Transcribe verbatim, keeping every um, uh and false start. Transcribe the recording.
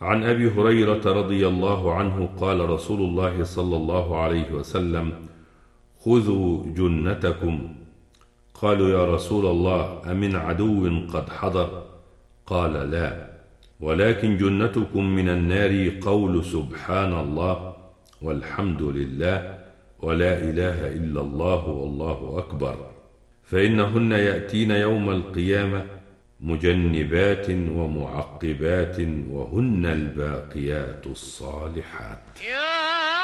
عن أبي هريرة رضي الله عنه قال رسول الله صلى الله عليه وسلم: خذوا جنتكم. قالوا: يا رسول الله، أمن عدو قد حضر؟ قال: لا، ولكن جنتكم من النار قول سبحان الله والحمد لله ولا إله إلا الله والله أكبر، فإنهن يأتين يوم القيامة مجنبات ومعقبات، وهن الباقيات الصالحات.